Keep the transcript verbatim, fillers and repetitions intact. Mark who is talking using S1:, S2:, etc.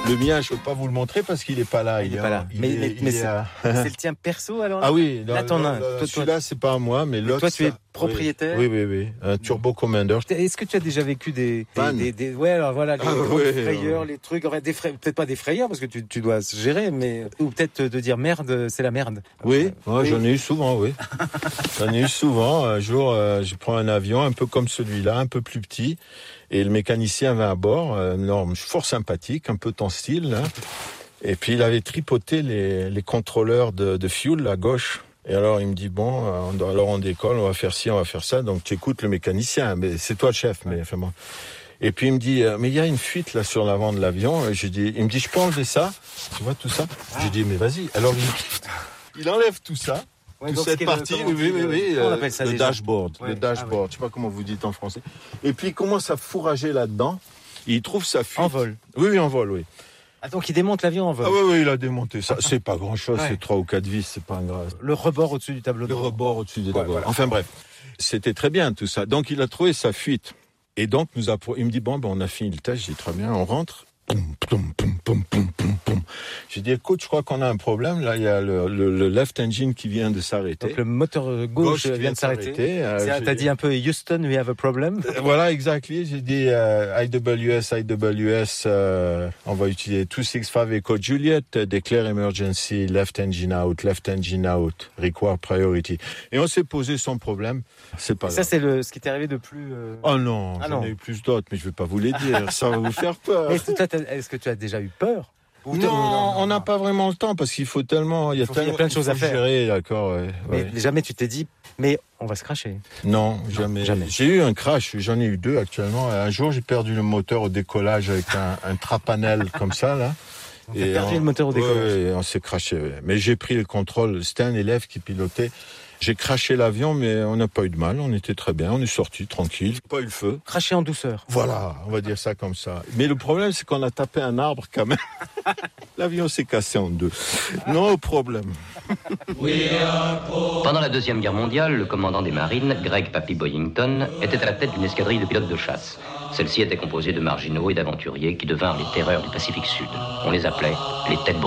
S1: Le mien, je ne peux pas vous le montrer parce qu'il n'est pas là.
S2: Il
S1: Il
S2: n'est
S1: est
S2: pas là.
S1: il
S2: mais
S1: est-
S2: mais,
S1: il
S2: mais
S1: est
S2: c'est,
S1: à-
S2: c'est le tien perso alors là,
S1: Ah oui,
S2: là,
S1: non,
S2: t'en as
S1: non,
S2: un.
S1: non,
S2: Toi, toi-
S1: celui-là, c'est pas à moi, mais l'autre.
S2: toi, tu es
S1: ça-
S2: propriétaire.
S1: Oui, oui, oui. Un Turbo Commander.
S2: Est-ce que tu as déjà vécu des, des,
S1: Van.
S2: des, des- ouais, alors voilà, les
S1: Ah,
S2: grandes
S1: ouais,
S2: frayeurs,
S1: ouais.
S2: les trucs, enfin, des frais, peut-être pas des frayeurs parce que tu, tu dois se gérer, mais ou peut-être de dire merde, c'est la merde.
S1: Oui,
S2: Euh,
S1: ouais,
S2: oui.
S1: j'en ai eu souvent, oui. J'en ai eu souvent. Un jour, euh, je prends un avion un peu comme celui-là, un peu plus petit, et le mécanicien va à bord, un homme fort sympathique, un peu ton style, là. Et puis il avait tripoté les, les contrôleurs de, de fuel à gauche. Et alors il me dit bon, euh, on doit- alors on décolle, on va faire ci, on va faire ça. Donc tu écoutes le mécanicien, mais c'est toi le chef, mais enfin moi. Et puis il me dit euh, mais il y a une fuite là sur l'avant de l'avion. Et j'ai dit, il me dit je peux enlever ça, tu vois tout ça. J'ai dit mais vas-y. Alors il, il enlève tout ça.
S2: Ouais,
S1: Toute
S2: donc,
S1: cette
S2: ce qu'est le-
S1: partie,
S2: comment
S1: oui,
S2: on
S1: oui,
S2: dit,
S1: oui,
S2: euh,
S1: oui,
S2: comment on
S1: euh,
S2: appelle ça
S1: le
S2: déjà
S1: dashboard,
S2: Ouais.
S1: le dashboard, je sais pas comment vous dites en français. Et puis il commence à fourrager là-dedans. Il trouve sa fuite.
S2: En vol.
S1: Oui, oui, en vol, oui.
S2: Ah, donc il démonte l'avion en vol.
S1: Ah oui, oui, il a démonté ça. C'est pas grand-chose,
S2: Ouais.
S1: c'est trois ou quatre vis, c'est pas grave.
S2: Le rebord au-dessus du tableau de
S1: Le
S2: bord.
S1: rebord au-dessus des
S2: Ouais,
S1: tableaux.
S2: voilà.
S1: Enfin bref, c'était très bien tout ça. Donc il a trouvé sa fuite. Et donc nous a, il me dit bon ben on a fini le test, j'ai dit très bien, on rentre. Poum, poum, poum, poum, poum, poum, poum. J'ai dit écoute, je crois qu'on a un problème. Là, il y a le, le, le left engine qui vient de s'arrêter.
S2: Donc le moteur euh, gauche,
S1: qui
S2: vient de s'arrêter.
S1: Euh,
S2: C'est-
S1: j'ai-
S2: T'as dit un peu Houston, we have a problem.
S1: Euh, Voilà, exactement. J'ai dit euh, I W S, I W S, euh, on va utiliser deux six cinq Echo Juliet, euh, declare emergency, left engine out, left engine out, require priority. Et on s'est posé son problème. C'est pas
S2: Ça
S1: grave.
S2: c'est le ce qui t'est arrivé de plus. euh,
S1: Oh non,
S2: Ah
S1: j'en
S2: non.
S1: ai eu plus d'autres, mais je vais pas vous les dire. Ça va vous faire peur.
S2: Mais est-ce que, toi, t'as- est-ce que tu as déjà eu peur Ou t'as-
S1: Non, on n'a pas vraiment le temps parce qu'il faut tellement, il y a
S2: Faut- il y a
S1: tellement,
S2: plein de choses
S1: il
S2: à
S1: faut
S2: faire.
S1: gérer, d'accord. Ouais,
S2: Mais
S1: ouais.
S2: jamais tu t'es dit, mais on va se cracher.
S1: Non, jamais.
S2: jamais.
S1: J'ai eu un crash, j'en ai eu deux actuellement. Un jour, j'ai perdu le moteur au décollage avec un, un trapanel comme ça, là.
S2: On a perdu le moteur au décollage.
S1: Ouais, ouais, on s'est craché. Ouais. Mais j'ai pris le contrôle. C'était un élève qui pilotait. J'ai craché l'avion, mais on n'a pas eu de mal. On était très bien. On est sorti tranquille. Pas eu le feu.
S2: Cracher en douceur.
S1: Voilà, on va dire ça comme ça. Mais le problème, c'est qu'on a tapé un arbre quand même. L'avion s'est cassé en deux. Non problème.
S3: Pendant la Deuxième Guerre mondiale, le commandant des marines, Greg Papy Boyington, était à la tête d'une escadrille de pilotes de chasse. Celle-ci était composée de marginaux et d'aventuriers qui devinrent les terreurs du Pacifique Sud. On les appelait les têtes